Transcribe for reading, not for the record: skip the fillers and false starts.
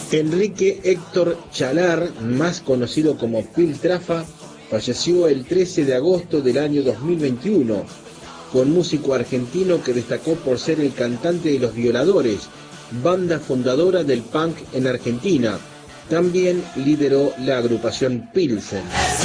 Enrique Héctor Chalar, más conocido como Piltrafa, falleció el 13 de agosto del año 2021. Fue un músico argentino que destacó por ser el cantante de Los Violadores, banda fundadora del punk en Argentina. También lideró la agrupación Pilsen.